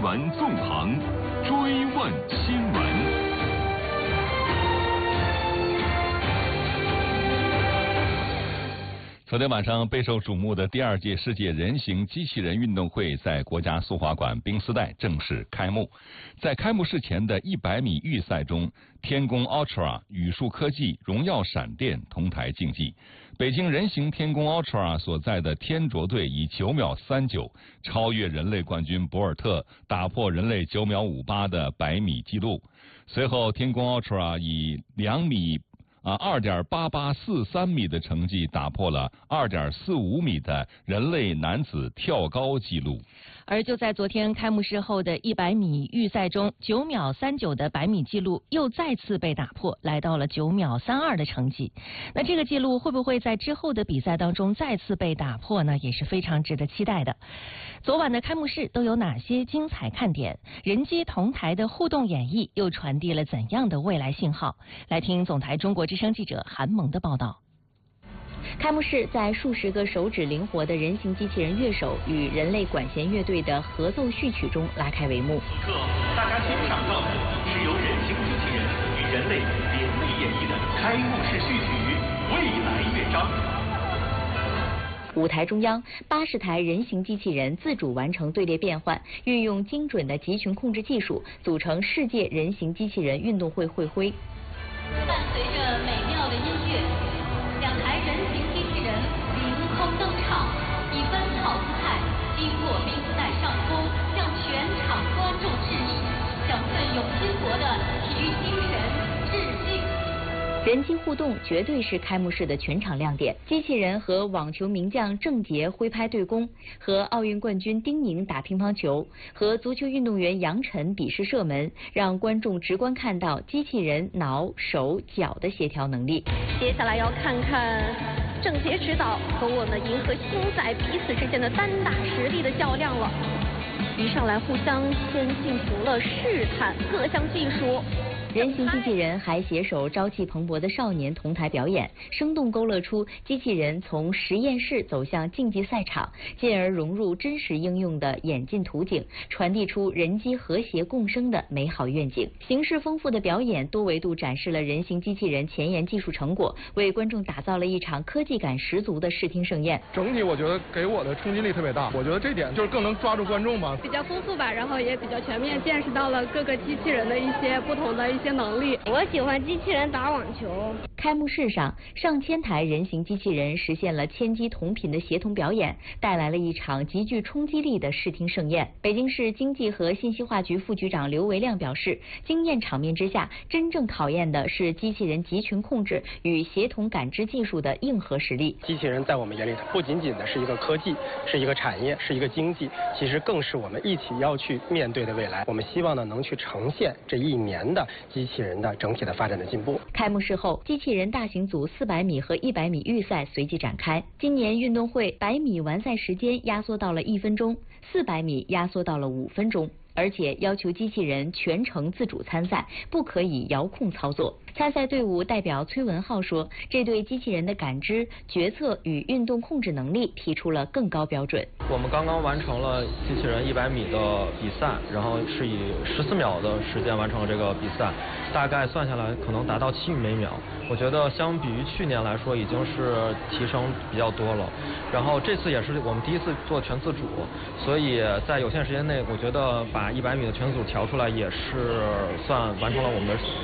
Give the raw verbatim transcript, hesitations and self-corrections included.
闻纵横，追问新闻。昨天晚上备受瞩目的第二届世界人形机器人运动会在国家速滑馆冰丝带正式开幕。在开幕式前的一百米预赛中，天宫 Ultra、宇树科技、荣耀闪电同台竞技。北京人形天宫 Ultra 所在的天卓队以九秒三九超越人类冠军博尔特，打破人类九秒五八的百米纪录。随后，天宫 Ultra 以两米。啊，二点八八四三米的成绩打破了二点四五米的人类男子跳高纪录。 而就在昨天开幕式后的一百米预赛中，九秒三九的百米纪录又再次被打破，来到了九秒三二的成绩。那这个纪录会不会在之后的比赛当中再次被打破呢？也是非常值得期待的。昨晚的开幕式都有哪些精彩看点？人机同台的互动演绎又传递了怎样的未来信号？来听总台中国之声记者韩萌的报道。开幕式在数十个手指灵活的人形机器人乐手与人类管弦乐队的合奏序曲中拉开帷幕。 此刻，大家欣赏到的是由人形机器人与人类联袂演绎的开幕式序曲《未来乐章》。 舞台中央，八十台人形机器人自主完成队列变换，运用精准的集群控制技术，组成世界人形机器人运动会会徽。 伴随着美妙的音乐，两台人形机器人凌空登场，以奔跑姿态经过冰丝带上空，向全场观众致意，向奋勇拼搏的体育精神致敬。 人机互动绝对是开幕式的全场亮点。机器人和网球名将郑洁挥拍对攻，和奥运冠军丁宁打乒乓球，和足球运动员杨晨比试射门，让观众直观看到机器人脑、手、脚的协调能力。 接下来要看看郑洁指导和我们银河星仔彼此之间的单打实力的较量了。一上来互相先进行了试探各项技术。 人形机器人还携手朝气蓬勃的少年同台表演，生动勾勒出机器人从实验室走向竞技赛场，进而融入真实应用的演进图景，传递出人机和谐共生的美好愿景。形式丰富的表演多维度展示了人形机器人前沿技术成果，为观众打造了一场科技感十足的视听盛宴。 整体我觉得给我的冲击力特别大，我觉得这点就是更能抓住观众吧。 比较丰富吧，然后也比较全面，见识到了各个机器人的一些不同的一些能力。 我喜欢机器人打网球。 开幕式上，上千台人形机器人实现了千机同频的协同表演，带来了一场极具冲击力的视听盛宴。北京市经济和信息化局副局长刘维亮表示，惊艳场面之下，真正考验的是机器人集群控制与协同感知技术的硬核实力。 机器人在我们眼里不仅仅的是一个科技，是一个产业，是一个经济，其实更是我们一起要去面对的未来。我们希望呢能去呈现这一年的机器人的整体的发展的进步。 开幕式后，机器人大型组四百米和一百米预赛随即展开。今年运动会百米完赛时间压缩到了一分钟，四百米压缩到了五分钟。而且要求机器人全程自主参赛，不可以遥控操作。参赛队伍代表崔文浩说，这对机器人的感知、决策与运动控制能力提出了更高标准。 我们刚刚完成了机器人一百米的比赛，然后是以十四秒的时间完成了这个比赛，大概算下来可能达到七米每秒。我觉得相比于去年来说，已经是提升比较多了。然后这次也是我们第一次做全自主，所以在有限时间内，我觉得把一百米的全自主调出来，也是算完成了我们的